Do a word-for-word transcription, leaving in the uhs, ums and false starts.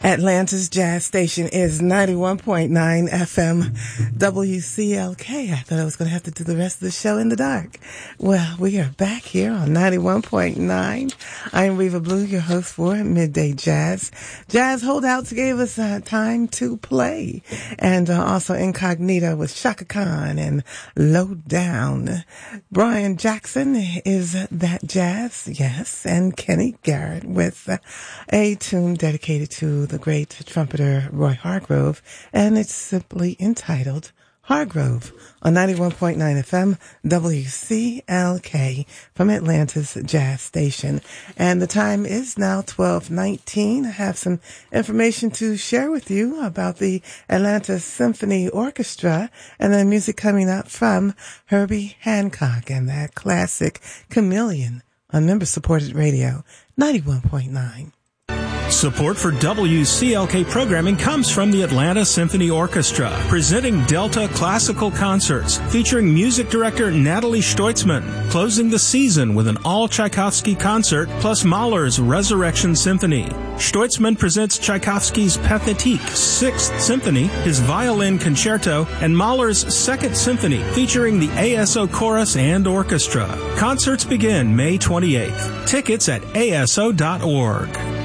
Atlanta's Jazz Station is ninety-one point nine F M W C L K. I thought I was going to have to do the rest of the show in the dark. Well, we are back here on ninety-one point nine. I'm Reva Blue, your host for Midday Jazz. Jazz Holdouts gave us uh, time to play. And uh, also Incognito with Shaka Khan and Low Down. Brian Jackson is That Jazz, yes. And Kenny Garrett with uh, a tune dedicated to the great trumpeter Roy Hargrove, and it's simply entitled Hargrove on ninety-one point nine F M W C L K from Atlanta's Jazz Station. And the time is now twelve nineteen. I have some information to share with you about the Atlanta Symphony Orchestra and the music coming up from Herbie Hancock and that classic Chameleon on member-supported radio, ninety-one point nine. Support for W C L K programming comes from the Atlanta Symphony Orchestra, presenting Delta Classical Concerts, featuring music director Natalie Stoitzman, closing the season with an all-Tchaikovsky concert, plus Mahler's Resurrection Symphony. Stoitzman presents Tchaikovsky's Pathétique, Sixth Symphony, his violin concerto, and Mahler's Second Symphony, featuring the A S O Chorus and Orchestra. Concerts begin May twenty-eighth. Tickets at A S O dot org.